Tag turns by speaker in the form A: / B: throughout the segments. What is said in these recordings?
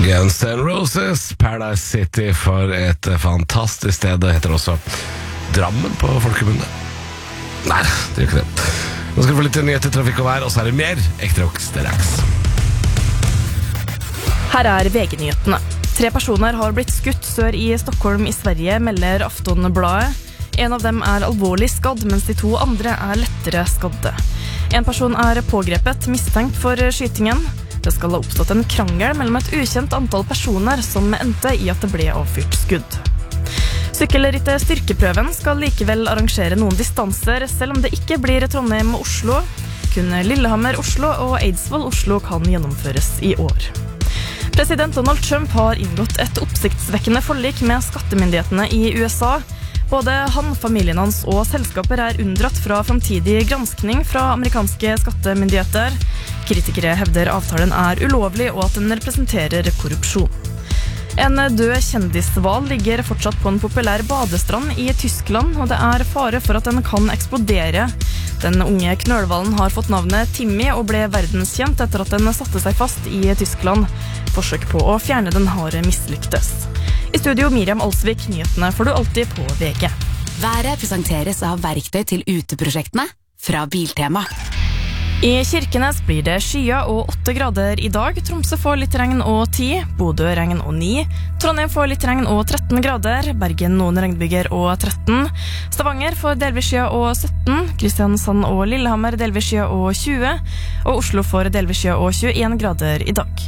A: Guns N' Roses, Paradise City, for et fantastisk sted. Det heter også Drammen på folkemunne. Nei, det gjør ikke det. Nå skal vi få litt nyheter, trafikk og vær, og så er det mer Ekte Rock straks.
B: Her er VG-nyhetene. 3 personer har blitt skutt sør i Stockholm i Sverige, melder Aftonbladet. En av dem er alvorlig skadd, mens de 2 andre er lettere skadde. En person er pågrepet, mistenkt for skytingen. Det skal ha oppstått en krangel mellom et ukjent antall personer som endte i at det ble avfyrt skudd. Sykkelrittet Styrkeprøven skal likevel arrangere noen distanser, selv om det ikke blir Trondheim-Oslo. Kun Lillehammer-Oslo og Eidsvoll-Oslo kan gjennomføres i år. President Donald Trump har inngått et oppsiktsvekkende forlik med skattemyndighetene i USA. Både han, familien hans og selskaper er unndratt fra fremtidig granskning fra amerikanske skattemyndigheter. Kritikere hevder avtalen er ulovlig og at den representerer korrupsjon. En død kjendishval ligger fortsatt på en populær badestrand i Tyskland, og det er fare for at den kan eksplodere. Den unge knølhvalen har fått navnet Timmy og ble verdenskjent etter at den satte seg fast i Tyskland. Forsøk på å fjerne den har mislyktes. I studio Miriam Alsvik, nyhetene får du alltid på VG.
C: Været presenteres av verktøy til uteprosjektene fra Biltema.
B: I Kirkenes blir det skya og 8 grader i dag. Tromsø får litt regn og 10, Bodø regn og 9, Trondheim får litt regn og 13 grader, Bergen noen regnbyger og 13, Stavanger får delvis skya og 17, Kristiansand og Lillehammer delvis skya og 20, og Oslo får delvis skya og 21 grader i dag.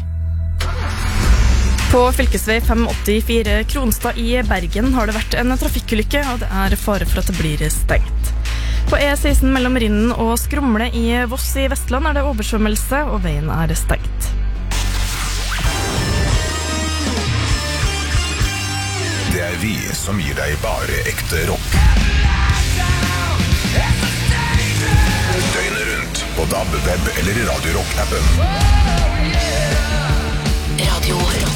B: På fylkesvei 584 Kronstad i Bergen har det vært en trafikkulykke, og det er fare for at det blir stengt. På E16 mellom Rinnen og Skrumle i Voss i Vestland er det oversvømmelse, og veien er stengt.
D: Det er vi som gir deg bare ekte rock. Døgnet rundt på DAB, web eller Radio Rock-appen.
C: Radio Rock.